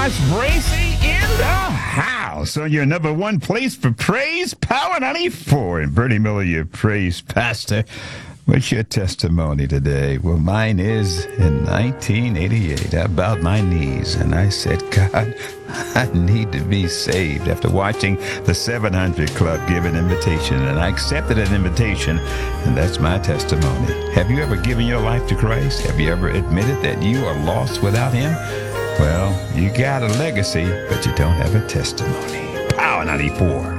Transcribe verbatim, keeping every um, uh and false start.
Josh Bracey in the house on your number one place for praise, Power ninety-four. And Bernie Miller, your praise pastor. What's your testimony today? Well, mine is in nineteen eighty-eight. I bowed my knees and I said, God, I need to be saved after watching the seven hundred Club give an invitation. And I accepted an invitation, and that's my testimony. Have you ever given your life to Christ? Have you ever admitted that you are lost without him? Well, you got a legacy, but you don't have a testimony. Power ninety-four.